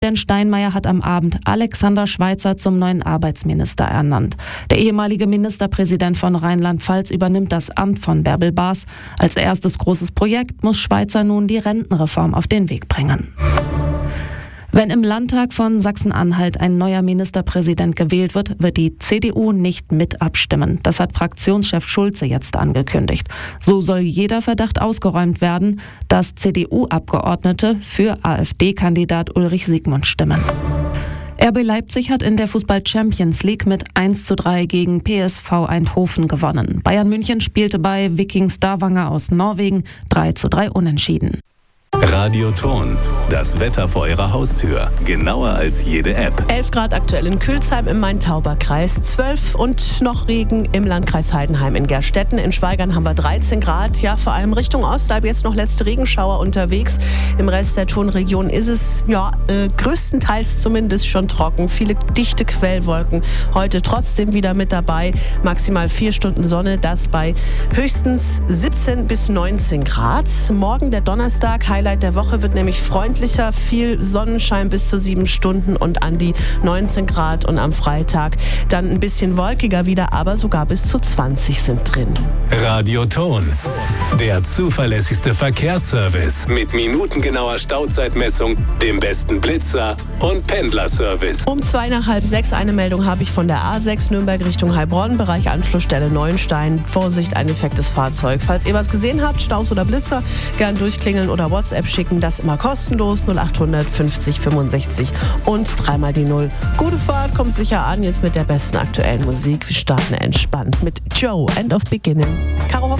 Denn Steinmeier hat am Abend Alexander Schweitzer zum neuen Arbeitsminister ernannt. Der ehemalige Ministerpräsident von Rheinland-Pfalz übernimmt das Amt von Bärbel Baas. Als erstes großes Projekt muss Schweitzer nun die Rentenreform auf den Weg bringen. Wenn im Landtag von Sachsen-Anhalt ein neuer Ministerpräsident gewählt wird, wird die CDU nicht mit abstimmen. Das hat Fraktionschef Schulze jetzt angekündigt. So soll jeder Verdacht ausgeräumt werden, dass CDU-Abgeordnete für AfD-Kandidat Ulrich Siegmund stimmen. RB Leipzig hat in der Fußball-Champions League mit 1:3 gegen PSV Eindhoven gewonnen. Bayern München spielte bei Viking Stavanger aus Norwegen 3:3 unentschieden. Radioton, das Wetter vor Ihrer Haustür. Genauer als jede App. 11 Grad aktuell in Külsheim im Main-Tauber-Kreis, 12 und noch Regen im Landkreis Heidenheim in Gerstetten. In Schweigern haben wir 13 Grad. Ja, vor allem Richtung Ostalb jetzt noch letzte Regenschauer unterwegs. Im Rest der Tonregion ist es größtenteils zumindest schon trocken. Viele dichte Quellwolken. Heute trotzdem wieder mit dabei. Maximal 4 Stunden Sonne, das bei höchstens 17 bis 19 Grad. Morgen der Donnerstag, Highlight der Woche, wird nämlich freundlicher, viel Sonnenschein bis zu 7 Stunden und an die 19 Grad und am Freitag dann ein bisschen wolkiger wieder, aber sogar bis zu 20 sind drin. Radioton, der zuverlässigste Verkehrsservice mit minutengenauer Stauzeitmessung, dem besten Blitzer und Pendlerservice. Um 5:02 eine Meldung habe ich von der A6 Nürnberg Richtung Heilbronn, Bereich Anschlussstelle Neuenstein. Vorsicht, ein defektes Fahrzeug. Falls ihr was gesehen habt, Staus oder Blitzer, gern durchklingeln oder WhatsApp schicken, das immer kostenlos 0800 50 65 und 3 die 0. Gute Fahrt, kommt sicher an, jetzt mit der besten aktuellen Musik. Wir starten entspannt mit Joe, End of Beginning.